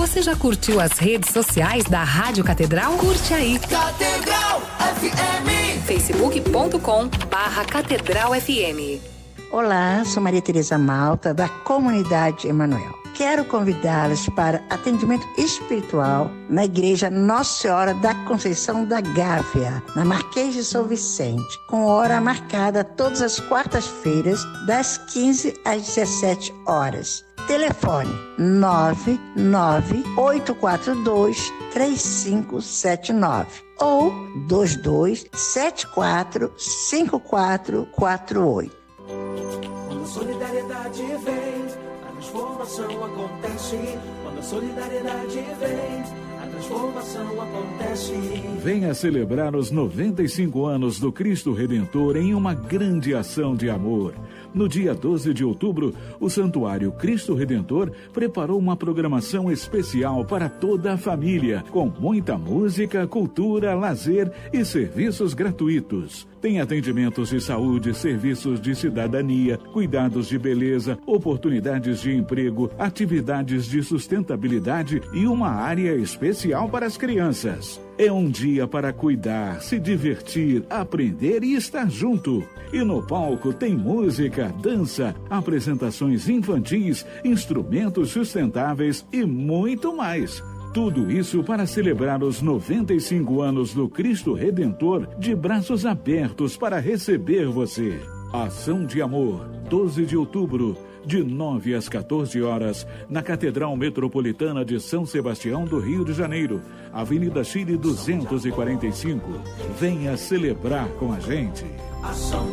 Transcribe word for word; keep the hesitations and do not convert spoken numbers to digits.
Você já curtiu as redes sociais da Rádio Catedral? Curte aí. Catedral F M. facebook ponto com barra Catedral F M. Olá, sou Maria Tereza Malta, da Comunidade Emanuel. Quero convidá-los para atendimento espiritual na Igreja Nossa Senhora da Conceição da Gávea, na Marquês de São Vicente, com hora marcada todas as quartas-feiras, das quinze às dezessete horas. Telefone nove nove oito quatro dois três cinco sete nove ou dois dois sete quatro cinco quatro quatro oito. Quando a solidariedade vem, a transformação acontece. Quando a solidariedade vem, a transformação acontece. Venha celebrar os noventa e cinco anos do Cristo Redentor em uma grande ação de amor. No dia doze de outubro, o Santuário Cristo Redentor preparou uma programação especial para toda a família, com muita música, cultura, lazer e serviços gratuitos. Tem atendimentos de saúde, serviços de cidadania, cuidados de beleza, oportunidades de emprego, atividades de sustentabilidade e uma área especial para as crianças. É um dia para cuidar, se divertir, aprender e estar junto. E no palco tem música, dança, apresentações infantis, instrumentos sustentáveis e muito mais. Tudo isso para celebrar os noventa e cinco anos do Cristo Redentor, de braços abertos para receber você. Ação de Amor, doze de outubro, de nove às quatorze horas, na Catedral Metropolitana de São Sebastião do Rio de Janeiro, Avenida Chile duzentos e quarenta e cinco. Venha celebrar com a gente. Ação